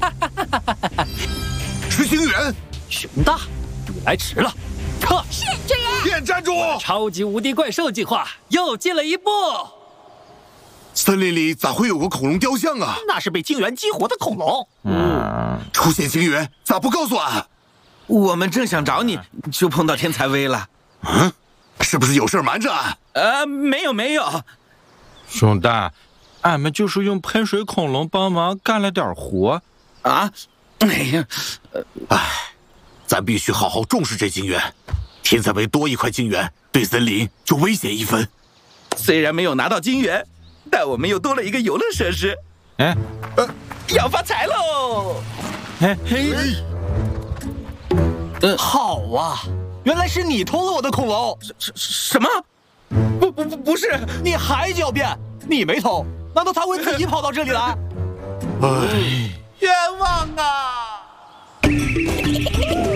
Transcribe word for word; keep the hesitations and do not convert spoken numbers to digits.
是星源。 熊大，你来迟了。撤！ 是主人。 便站住！ 超级无敌怪兽计划又进了一步。 森林里咋会有个恐龙雕像啊？ 那是被晶元激活的恐龙。 嗯，出现星源，咋不告诉俺？ 我们正想找你，就碰到天才威了。 嗯，是不是有事瞒着俺？ 呃，没有没有。 熊大，俺们就是用喷水恐龙帮忙干了点活。 啊，哎呀， 唉，咱必须好好重视这晶元。天才威多一块晶元，对森林就危险一分。 虽然没有拿到晶元，但我们又多了一个游乐设施。 哎， 呃，要发财喽！ 嘿嘿， 呃，好啊，原来是你偷了我的恐龙。 什什么？不不不，不是， 你还狡辩？你没偷？难道他会自己跑到这里来？ 唉， 冤